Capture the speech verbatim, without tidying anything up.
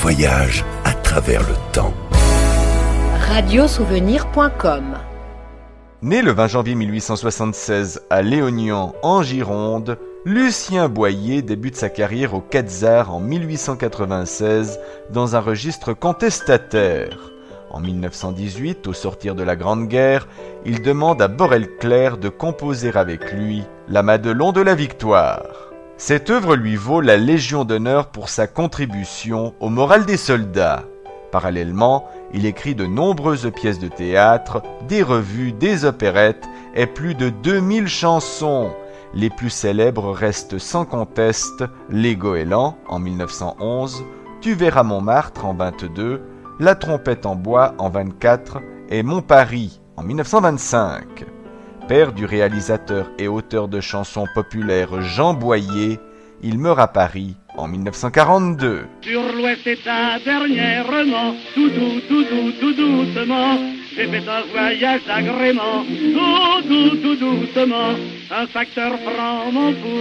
voyage à travers le temps. radiosouvenir point com. Né le vingt janvier mille huit cent soixante-seize à Léognan, en Gironde, Lucien Boyer débute sa carrière au Quetzar en mille huit cent quatre-vingt-seize dans un registre contestataire. En mille neuf cent dix-huit, au sortir de la Grande Guerre, il demande à Borel-Clerc de composer avec lui la Madelon de la Victoire. Cette œuvre lui vaut la Légion d'honneur pour sa contribution au moral des soldats. Parallèlement, il écrit de nombreuses pièces de théâtre, des revues, des opérettes et plus de deux mille chansons. Les plus célèbres restent sans conteste Les Goélands en mille neuf cent onze, Tu verras Montmartre en vingt-deux, La trompette en bois en vingt-quatre et Mon Paris en mille neuf cent vingt-cinq. Père du réalisateur et auteur de chansons populaires Jean Boyer, il meurt à Paris en mille neuf cent quarante-deux. Sur l'ouest état dernièrement, tout doux, tout doux, tout doucement, j'ai fait un voyage d'agrément, tout doux, tout doucement, un facteur prend mon pouls.